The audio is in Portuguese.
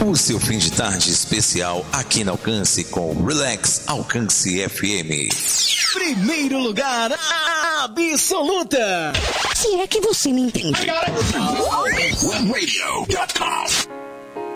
O seu fim de tarde especial aqui na Alcance com Relax Alcance FM. Primeiro lugar absoluta. Se é que você me entende. Webradio.com